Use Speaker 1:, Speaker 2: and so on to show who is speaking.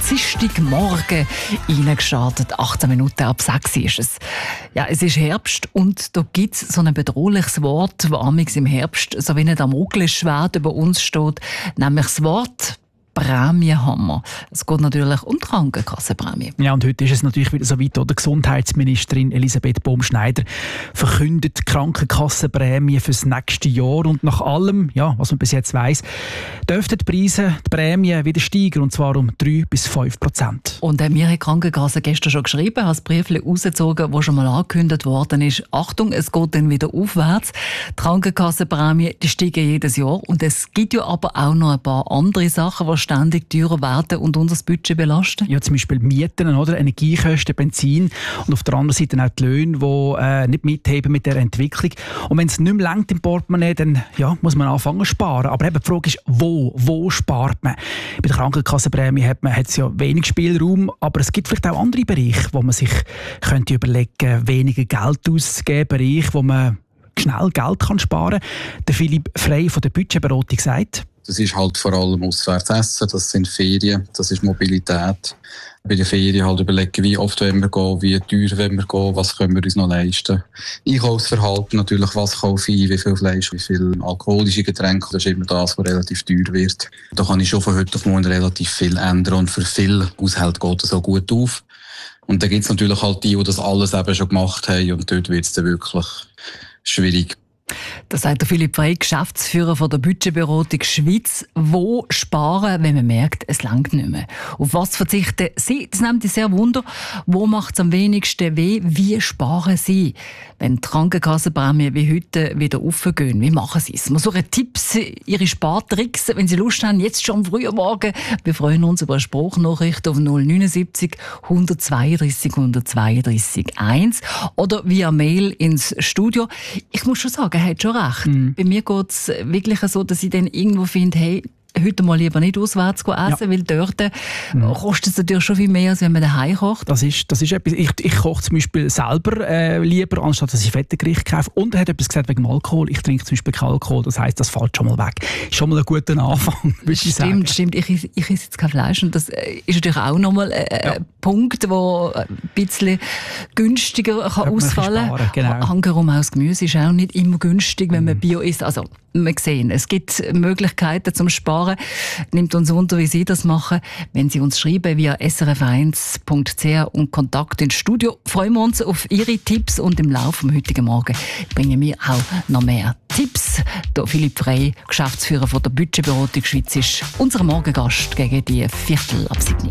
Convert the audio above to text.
Speaker 1: Dienstagmorgen reingestartet. 18 Minuten ab 6 ist es. Ja, es ist Herbst und da gibt es so ein bedrohliches Wort, das amigs im Herbst so wie ein Damoklesschwert über uns steht, nämlich das Wort Prämienhammer. Es geht natürlich um die Krankenkassenprämie.
Speaker 2: Ja, und heute ist es natürlich wieder so weit, oder? Gesundheitsministerin Elisabeth Baum-Schneider verkündet die Krankenkassenprämie fürs nächste Jahr. Und nach allem, ja, was man bis jetzt weiss, dürften die Preise, die Prämien wieder steigen, und zwar um 3-5%.
Speaker 1: Und mir hat die Krankenkasse gestern schon geschrieben, hat das Briefchen rausgezogen, wo schon mal angekündigt worden ist. Achtung, es geht dann wieder aufwärts. Die Krankenkassenprämie, die steigen jedes Jahr. Und es gibt ja aber auch noch ein paar andere Sachen, die ständig teurer werden und unser Budget belasten.
Speaker 2: Ja, zum Beispiel Mieten, oder? Energiekosten, Benzin und auf der anderen Seite auch die Löhne, die nicht mitheben mit der Entwicklung. Und wenn es nicht mehr reicht im Portemonnaie, dann ja, muss man anfangen zu sparen. Aber eben die Frage ist, wo spart man? Bei der Krankenkassenprämie hat es ja wenig Spielraum, aber es gibt vielleicht auch andere Bereiche, wo man sich könnte überlegen, weniger Geld auszugeben, Bereiche, wo man schnell Geld sparen kann. Der Philipp Frey von der Budgetberatung sagt:
Speaker 3: Das ist halt vor allem auswärts essen, das sind Ferien, das ist Mobilität. Bei den Ferien halt überlegen, wie oft wollen wir gehen, wie teuer wollen wir gehen, was können wir uns noch leisten. Einkaufsverhalten natürlich, was kaufe ich, wie viel Fleisch, wie viel alkoholische Getränke, das ist immer das, was relativ teuer wird. Da kann ich schon von heute auf morgen relativ viel ändern und für viele Haushalte geht das auch gut auf. Und dann gibt es natürlich halt die das alles eben schon gemacht haben und dort wird es dann wirklich schwierig.
Speaker 1: Das sagt der Philipp Frey, Geschäftsführer von der Budgetberatung Schweiz. Wo sparen, wenn man merkt, es reicht nicht mehr? Auf was verzichten Sie? Das nimmt mich sehr wunder. Wo macht es am wenigsten weh? Wie sparen Sie? Wenn die Krankenkassenprämien wie heute wieder aufgehen, wie machen Sie es? Wir suchen Tipps, Ihre Spartricks, wenn Sie Lust haben, jetzt schon am frühen Morgen. Wir freuen uns über eine Sprachnachricht auf 079 132 132 1 oder via Mail ins Studio. Ich muss schon sagen, er hat schon recht. Bei mir geht es wirklich so, dass ich dann irgendwo finde, hey, heute mal lieber nicht auswärts essen, weil dort kostet es natürlich schon viel mehr, als wenn man daheim kocht.
Speaker 2: Das ist etwas. Ich koche zum Beispiel selber lieber, anstatt dass ich fette Gerichte kaufe. Und er hat etwas gesagt wegen dem Alkohol. Ich trinke zum Beispiel keinen Alkohol, das heisst, das fällt schon mal weg. Ist schon mal ein guter Anfang, würde ich sagen.
Speaker 1: Stimmt. Ich esse jetzt kein Fleisch und das ist natürlich auch nochmal ein Punkt, der ein bisschen günstiger kann ausfallen kann.
Speaker 2: Genau.
Speaker 1: Hankerum aus Gemüse ist auch nicht immer günstig, wenn man Bio isst. Also, wir sehen, es gibt Möglichkeiten zum Sparen. Nimmt uns unter, wie Sie das machen. Wenn Sie uns schreiben via srf1.ch und Kontakt ins Studio, freuen wir uns auf Ihre Tipps und im Laufe des heutigen Morgen bringen wir auch noch mehr Tipps. Der Philipp Frey, Geschäftsführer von der Budgetberatung Schweiz, ist unser Morgengast gegen die 7:15.